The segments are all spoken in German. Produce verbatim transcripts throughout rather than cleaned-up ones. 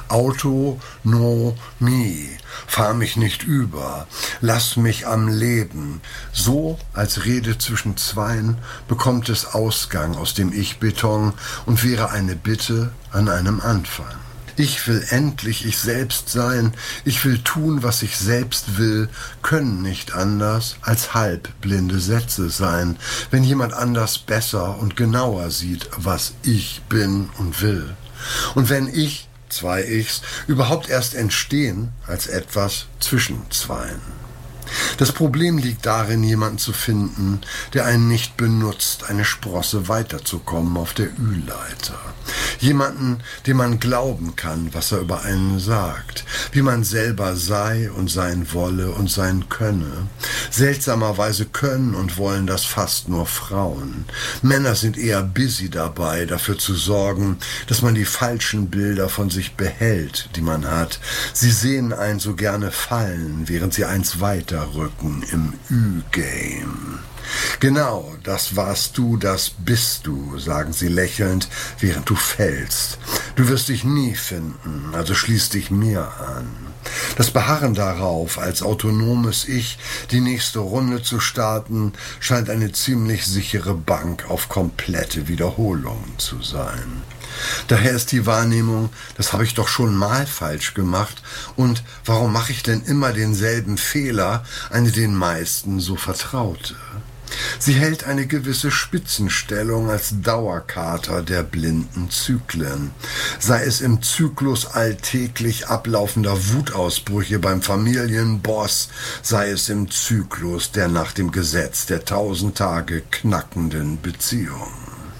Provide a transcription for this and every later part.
Autonomie. Fahr mich nicht über, lass mich am Leben. So als Rede zwischen Zweien bekommt es Ausgang aus dem Ich-Beton und wäre eine Bitte an einem Anfang. Ich will endlich ich selbst sein, ich will tun, was ich selbst will, können nicht anders als halbblinde Sätze sein, wenn jemand anders besser und genauer sieht, was ich bin und will. Und wenn ich, zwei Ichs, überhaupt erst entstehen als etwas zwischen Zweien. Das Problem liegt darin, jemanden zu finden, der einen nicht benutzt, eine Sprosse weiterzukommen auf der Ü-Leiter. Jemanden, dem man glauben kann, was er über einen sagt, wie man selber sei und sein wolle und sein könne. Seltsamerweise können und wollen das fast nur Frauen. Männer sind eher busy dabei, dafür zu sorgen, dass man die falschen Bilder von sich behält, die man hat. Sie sehen einen so gerne fallen, während sie eins weiterrücken im Ü-Game. Genau, das warst du, das bist du, sagen sie lächelnd, während du fällst. Du wirst dich nie finden, also schließ dich mir an. Das Beharren darauf, als autonomes Ich die nächste Runde zu starten, scheint eine ziemlich sichere Bank auf komplette Wiederholungen zu sein. Daher ist die Wahrnehmung, das habe ich doch schon mal falsch gemacht und warum mache ich denn immer denselben Fehler, eine den meisten so vertraute. Sie hält eine gewisse Spitzenstellung als Dauerkater der blinden Zyklen. Sei es im Zyklus alltäglich ablaufender Wutausbrüche beim Familienboss, sei es im Zyklus der nach dem Gesetz der tausend Tage knackenden Beziehung.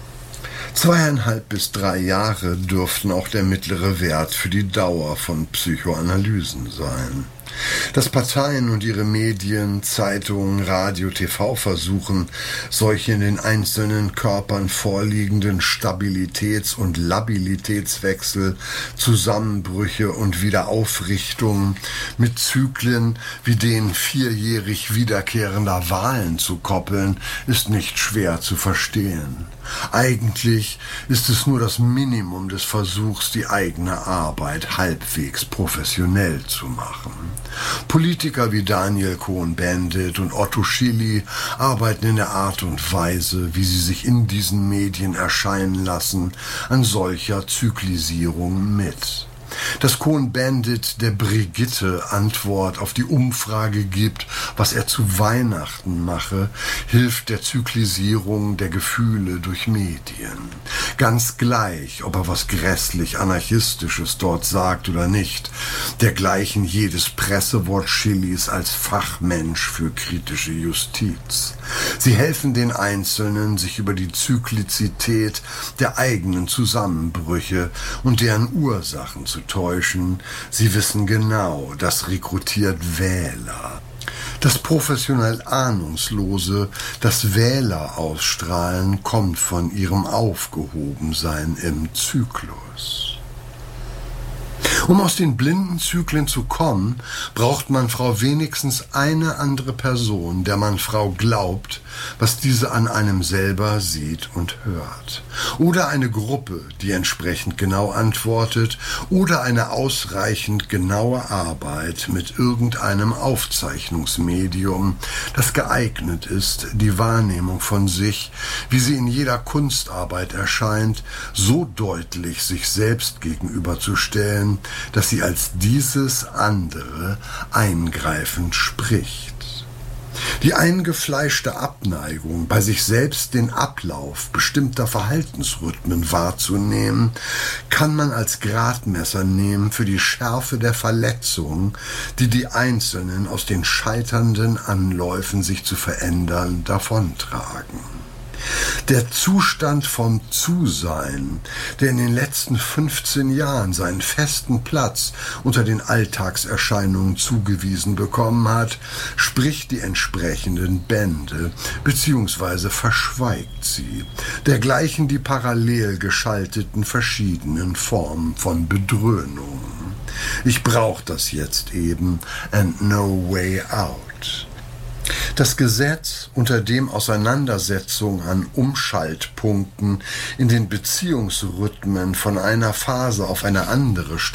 Zweieinhalb bis drei Jahre dürften auch der mittlere Wert für die Dauer von Psychoanalysen sein. Dass Parteien und ihre Medien, Zeitungen, Radio, T V versuchen, solche in den einzelnen Körpern vorliegenden Stabilitäts- und Labilitätswechsel, Zusammenbrüche und Wiederaufrichtungen mit Zyklen wie den vierjährig wiederkehrender Wahlen zu koppeln, ist nicht schwer zu verstehen. Eigentlich ist es nur das Minimum des Versuchs, die eigene Arbeit halbwegs professionell zu machen. Politiker wie Daniel Cohn-Bendit und Otto Schily arbeiten in der Art und Weise, wie sie sich in diesen Medien erscheinen lassen, an solcher Zyklisierung mit. Dass Cohn-Bendit der Brigitte Antwort auf die Umfrage gibt, was er zu Weihnachten mache, hilft der Zyklisierung der Gefühle durch Medien. Ganz gleich, ob er was grässlich Anarchistisches dort sagt oder nicht, dergleichen jedes Pressewort Schillys als Fachmensch für kritische Justiz. Sie helfen den Einzelnen, sich über die Zyklizität der eigenen Zusammenbrüche und deren Ursachen zu täuschen. Sie wissen genau, das rekrutiert Wähler. Das professionell Ahnungslose, das Wähler ausstrahlen, kommt von ihrem Aufgehobensein im Zyklus. Um aus den blinden Zyklen zu kommen, braucht man Frau wenigstens eine andere Person, der man Frau glaubt, was diese an einem selber sieht und hört. Oder eine Gruppe, die entsprechend genau antwortet, oder eine ausreichend genaue Arbeit mit irgendeinem Aufzeichnungsmedium, das geeignet ist, die Wahrnehmung von sich, wie sie in jeder Kunstarbeit erscheint, so deutlich sich selbst gegenüberzustellen, dass sie als dieses andere eingreifend spricht. Die eingefleischte Abneigung, bei sich selbst den Ablauf bestimmter Verhaltensrhythmen wahrzunehmen, kann man als Gradmesser nehmen für die Schärfe der Verletzung, die die Einzelnen aus den scheiternden Anläufen, sich zu verändern, davontragen. Der Zustand vom Zusein, der in den letzten fünfzehn Jahren seinen festen Platz unter den Alltagserscheinungen zugewiesen bekommen hat, spricht die entsprechenden Bände bzw. verschweigt sie, dergleichen die parallel geschalteten verschiedenen Formen von Bedröhnung. Ich brauch das jetzt eben and no way out. Das Gesetz, unter dem Auseinandersetzung an Umschaltpunkten in den Beziehungsrhythmen von einer Phase auf eine andere